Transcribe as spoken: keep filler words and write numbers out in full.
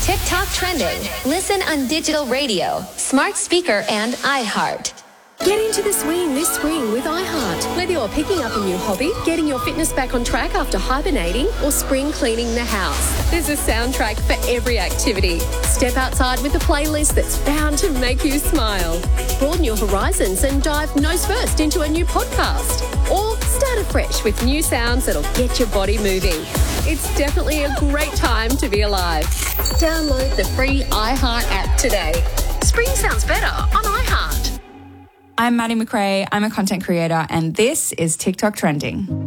TikTok Trending. Listen on digital radio, smart speaker, and iHeart. Get into the swing this spring with iHeart. Whether you're picking up a new hobby, getting your fitness back on track after hibernating, or spring cleaning the house, there's a soundtrack for every activity. Step outside with a playlist that's bound to make you smile. Broaden your horizons and dive nose first into a new podcast. Or start afresh with new sounds that'll get your body moving. It's definitely a great time to be alive. Download the free iHeart app today. Spring sounds better on iHeart. I'm Maddie McRae. I'm a content creator, and this is TikTok Trending.